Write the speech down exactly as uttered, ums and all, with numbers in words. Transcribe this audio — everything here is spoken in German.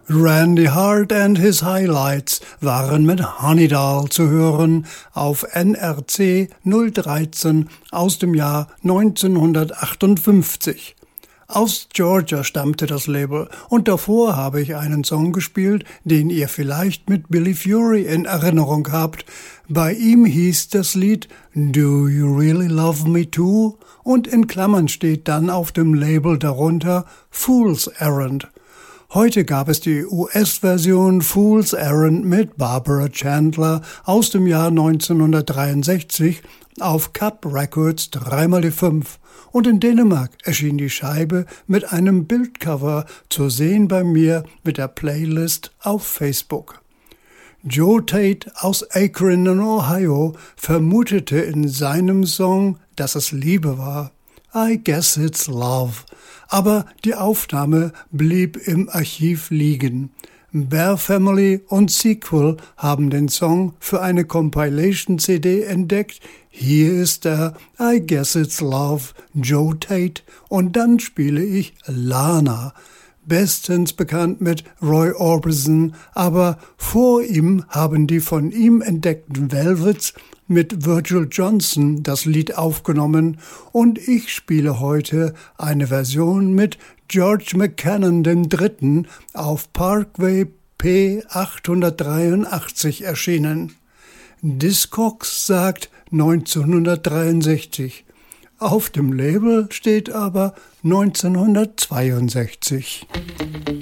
Randy Hart and his Highlights waren mit Honeydal zu hören auf N R C null dreizehn aus dem Jahr neunzehnhundertachtundfünfzig. Aus Georgia stammte das Label und davor habe ich einen Song gespielt, den ihr vielleicht mit Billy Fury in Erinnerung habt. Bei ihm hieß das Lied Do You Really Love Me Too? Und in Klammern steht dann auf dem Label darunter Fool's Errand. Heute gab es die U S-Version Fool's Errand mit Barbara Chandler aus dem Jahr neunzehnhundertdreiundsechzig auf Cut Records drei mal die fünf. Und in Dänemark erschien die Scheibe mit einem Bildcover zu sehen bei mir mit der Playlist auf Facebook. Joe Tate aus Akron in Ohio vermutete in seinem Song, dass es Liebe war. I guess it's love. Aber die Aufnahme blieb im Archiv liegen. Bear Family und Sequel haben den Song für eine Compilation-C D entdeckt. Hier ist er, I Guess It's Love, Joe Tate. Und dann spiele ich Lana, bestens bekannt mit Roy Orbison, aber vor ihm haben die von ihm entdeckten Velvets mit Virgil Johnson das Lied aufgenommen und ich spiele heute eine Version mit George McCannon dem Dritten auf Parkway P achthundertdreiundachtzig erschienen. Discogs sagt neunzehnhundertdreiundsechzig. Auf dem Label steht aber neunzehnhundertzweiundsechzig.